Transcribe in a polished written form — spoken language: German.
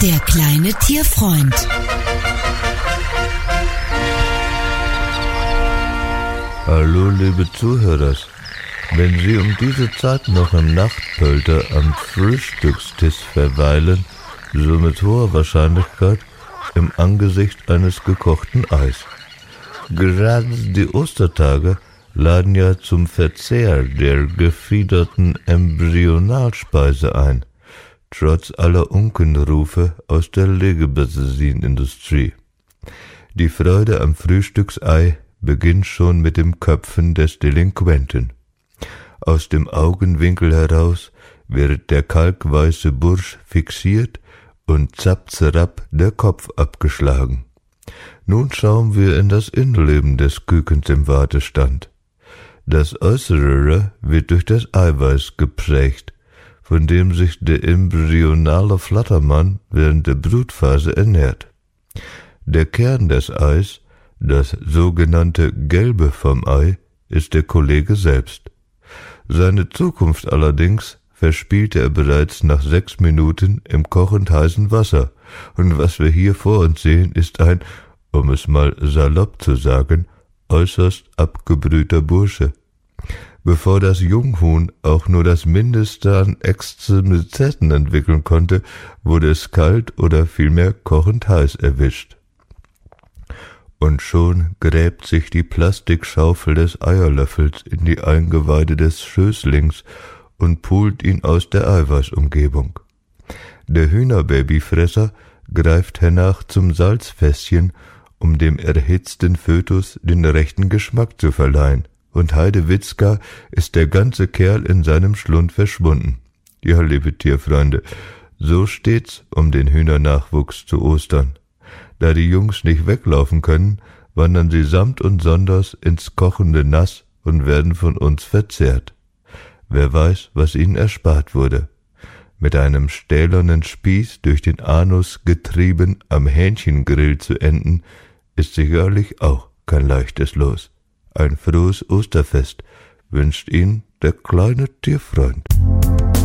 Der kleine Tierfreund. Hallo, liebe Zuhörer. Wenn Sie um diese Zeit noch im Nachtpölter am Frühstückstisch verweilen, so mit hoher Wahrscheinlichkeit im Angesicht eines gekochten Eis. Gerade die Ostertage laden ja zum Verzehr der gefiederten Embryonalspeise ein, trotz aller Unkenrufe aus der Legebassinindustrie. Die Freude am Frühstücksei beginnt schon mit dem Köpfen des Delinquenten. Aus dem Augenwinkel heraus wird der kalkweiße Bursch fixiert und zapp-zerrapp der Kopf abgeschlagen. Nun schauen wir in das Innenleben des Kükens im Wartestand. Das Äußere wird durch das Eiweiß geprägt, von dem sich der embryonale Flattermann während der Brutphase ernährt. Der Kern des Eis, das sogenannte Gelbe vom Ei, ist der Kollege selbst. Seine Zukunft allerdings verspielte er bereits nach 6 Minuten im kochend heißen Wasser, und was wir hier vor uns sehen, ist ein, um es mal salopp zu sagen, äußerst abgebrühter Bursche. Bevor das Junghuhn auch nur das Mindeste an Extremitäten entwickeln konnte, wurde es kalt oder vielmehr kochend heiß erwischt. Und schon gräbt sich die Plastikschaufel des Eierlöffels in die Eingeweide des Schößlings und pult ihn aus der Eiweißumgebung. Der Hühnerbabyfresser greift hernach zum Salzfässchen, um dem erhitzten Fötus den rechten Geschmack zu verleihen, und Heidewitzka ist der ganze Kerl in seinem Schlund verschwunden. Ja, liebe Tierfreunde, so steht's um den Hühnernachwuchs zu Ostern. Da die Jungs nicht weglaufen können, wandern sie samt und sonders ins kochende Nass und werden von uns verzehrt. Wer weiß, was ihnen erspart wurde. Mit einem stählernen Spieß durch den Anus getrieben am Hähnchengrill zu enden, ist sicherlich auch kein leichtes Los. Ein frohes Osterfest wünscht Ihnen der kleine Tierfreund.